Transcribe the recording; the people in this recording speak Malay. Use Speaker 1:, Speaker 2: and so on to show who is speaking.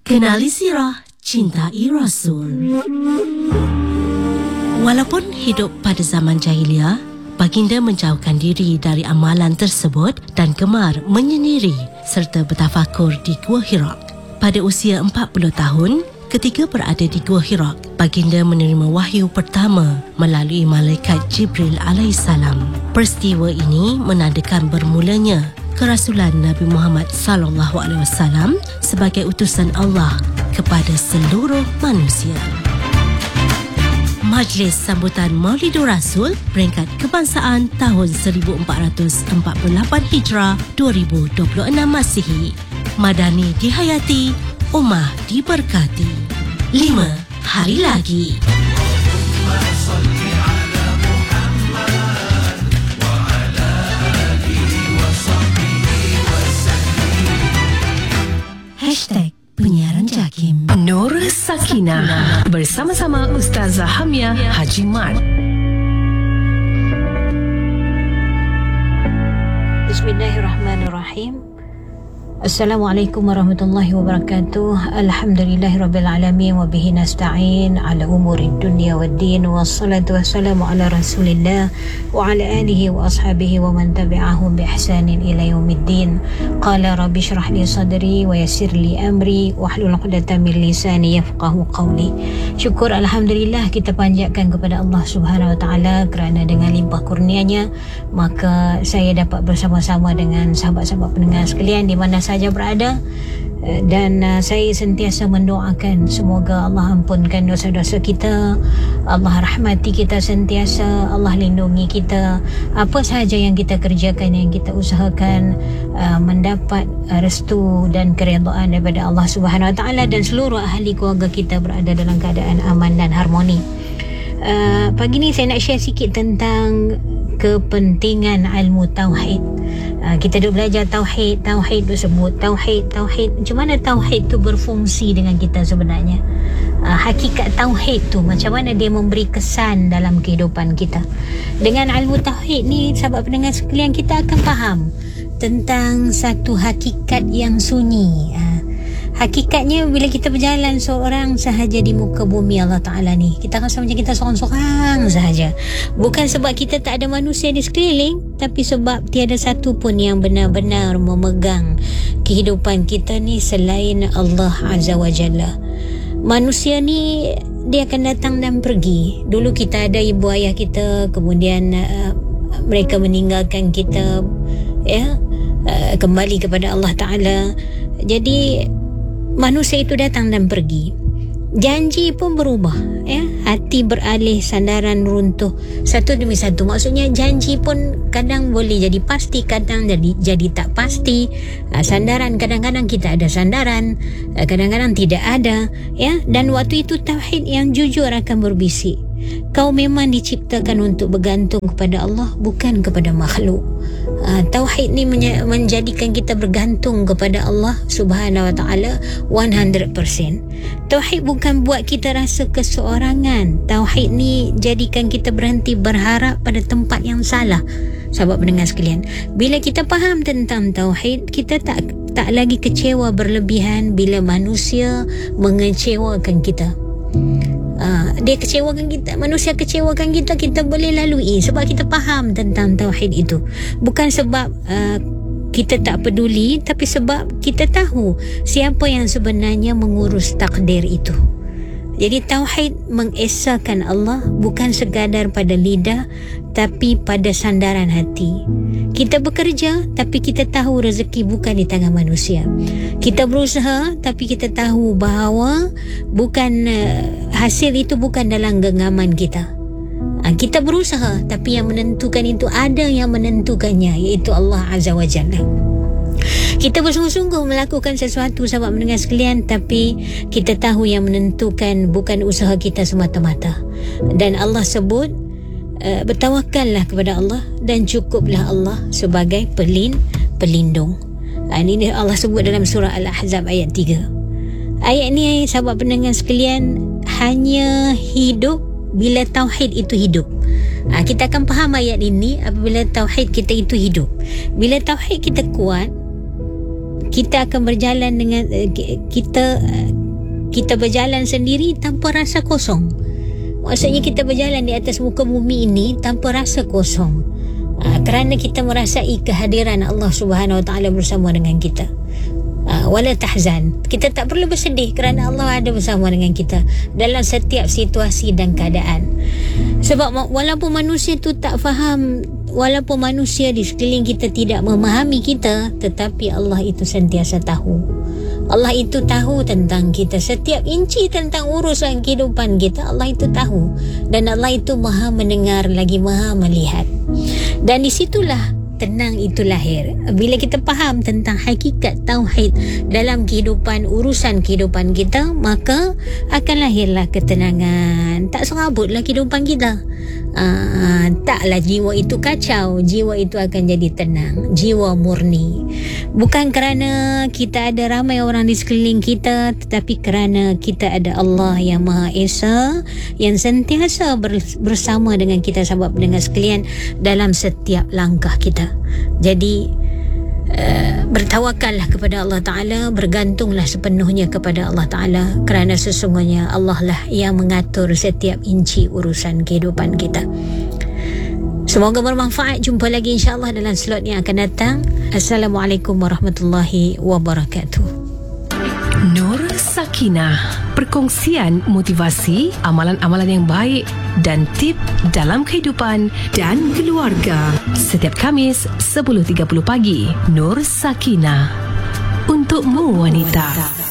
Speaker 1: Kenali sirah, cintai Rasul. Walaupun hidup pada zaman jahiliah, baginda menjauhkan diri dari amalan tersebut dan gemar menyendiri serta bertafakur di Gua Hira. Pada usia 40 tahun, ketika berada di Gua Hira, baginda menerima wahyu pertama melalui malaikat Jibril alaihissalam. Peristiwa ini menandakan bermulanya kerasulan Nabi Muhammad sallallahu alaihi wasallam sebagai utusan Allah kepada seluruh manusia. Majlis sambutan Maulidur Rasul peringkat kebangsaan tahun 1448 Hijrah 2026 Masihi. Madani dihayati, Ummah diberkati. 5 hari lagi. #Penyiaran Jakim
Speaker 2: Nur Sakinah bersama-sama Ustazah Hamia Haji Mat.
Speaker 3: Bismillahirrahmanirrahim. Assalamualaikum warahmatullahi wabarakatuh. Alhamdulillahirabbil alamin wa bihi nasta'in ala umurid dunya waddin wassalatu wassalamu ala Rasulillah wa ala alihi wa ashabihi wa man tabi'ahum bi ihsanin ila yaumiddin. Qala rabbi shrah li sadri wa yassir li amri wahlul 'uqdatam min lisani yafqahu qawli. Syukur alhamdulillah kita panjatkan kepada Allah Subhanahu wa taala kerana dengan limpah kurnianya maka saya dapat bersama-sama dengan sahabat-sahabat pendengar sekalian di mana saja berada, dan saya sentiasa mendoakan semoga Allah ampunkan dosa-dosa kita, Allah rahmati kita sentiasa, Allah lindungi kita, apa sahaja yang kita kerjakan, yang kita usahakan mendapat restu dan keredaan daripada Allah Subhanahu Wa Taala, dan seluruh ahli keluarga kita berada dalam keadaan aman dan harmoni. Pagi ni saya nak share sikit tentang kepentingan ilmu tauhid. Kita dah belajar tauhid tu sebut tauhid. Macam mana tauhid tu berfungsi dengan kita sebenarnya? Hakikat tauhid tu macam mana dia memberi kesan dalam kehidupan kita? Dengan ilmu tauhid ni, sahabat pendengar sekalian, kita akan faham tentang satu hakikat yang sunyi. Hakikatnya bila kita berjalan seorang sahaja di muka bumi Allah Ta'ala ni, kita rasa macam kita seorang-seorang sahaja. Bukan sebab kita tak ada manusia di sekeliling, tapi sebab tiada satu pun yang benar-benar memegang kehidupan kita ni selain Allah Azza wa Jalla. Manusia ni dia akan datang dan pergi. Dulu kita ada ibu ayah kita, kemudian mereka meninggalkan kita, kembali kepada Allah Ta'ala. Jadi manusia itu datang dan pergi. Janji pun berubah, hati beralih, sandaran runtuh satu demi satu. Maksudnya janji pun kadang boleh jadi pasti, kadang jadi tak pasti. Sandaran kadang-kadang kita ada sandaran, kadang-kadang tidak ada, dan waktu itu tauhid yang jujur akan berbisik. Kau memang diciptakan untuk bergantung kepada Allah, bukan kepada makhluk. Tauhid ni menjadikan kita bergantung kepada Allah Subhanahu Wa Taala 100%. Tauhid bukan buat kita rasa keseorangan. Tauhid ni jadikan kita berhenti berharap pada tempat yang salah. Sahabat pendengar sekalian, bila kita faham tentang tauhid, kita tak lagi kecewa berlebihan bila manusia mengecewakan kita. Dia kecewakan kita, manusia kecewakan kita, kita boleh lalui sebab kita faham tentang tauhid itu. Bukan sebab kita tak peduli, tapi sebab kita tahu siapa yang sebenarnya mengurus takdir itu. Jadi tauhid mengesahkan Allah bukan sekadar pada lidah, tapi pada sandaran hati. Kita bekerja, tapi kita tahu rezeki bukan di tangan manusia. Kita berusaha, tapi kita tahu bahawa hasil itu bukan dalam genggaman kita. Kita berusaha, tapi yang menentukan itu ada yang menentukannya, iaitu Allah Azza wa Jalla. Kita bersungguh-sungguh melakukan sesuatu, sahabat mendengar sekalian, tapi kita tahu yang menentukan bukan usaha kita semata-mata. Dan Allah sebut, bertawakallah kepada Allah dan cukuplah Allah sebagai pelindung. Ini Allah sebut dalam surah Al-Ahzab ayat 3. Ayat ni, sahabat pendengar sekalian, hanya hidup bila tauhid itu hidup. Kita akan faham ayat ini apabila tauhid kita itu hidup. Bila tauhid kita kuat, kita akan berjalan dengan kita berjalan sendiri tanpa rasa kosong. Maksudnya kita berjalan di atas muka bumi ini tanpa rasa kosong. Kerana kita merasai kehadiran Allah Subhanahu Wa Taala bersama dengan kita. Wala tahzan, kita tak perlu bersedih kerana Allah ada bersama dengan kita dalam setiap situasi dan keadaan. Sebab walaupun manusia tu tak faham, walaupun manusia di sekeliling kita tidak memahami kita, tetapi Allah itu sentiasa tahu. Allah itu tahu tentang kita, setiap inci tentang urusan kehidupan kita Allah itu tahu. Dan Allah itu maha mendengar lagi maha melihat. Dan disitulah tenang itu lahir. Bila kita faham tentang hakikat tauhid dalam kehidupan, urusan kehidupan kita, maka akan lahirlah ketenangan. Tak serabutlah kehidupan kita. Taklah jiwa itu kacau. Jiwa itu akan jadi tenang. Jiwa murni. Bukan kerana kita ada ramai orang di sekeliling kita, tetapi kerana kita ada Allah yang Maha Esa, yang sentiasa bersama dengan kita, sahabat pendengar sekalian, dalam setiap langkah kita. Jadi bertawakallah kepada Allah Ta'ala, bergantunglah sepenuhnya kepada Allah Ta'ala, kerana sesungguhnya Allah lah yang mengatur setiap inci urusan kehidupan kita. Semoga bermanfaat. Jumpa lagi insyaAllah dalam slot yang akan datang. Assalamualaikum warahmatullahi wabarakatuh.
Speaker 2: Nur Sakinah, perkongsian motivasi, amalan-amalan yang baik dan tip dalam kehidupan dan keluarga. Setiap Khamis 10.30 pagi. Nur Sakinah, untukmu wanita.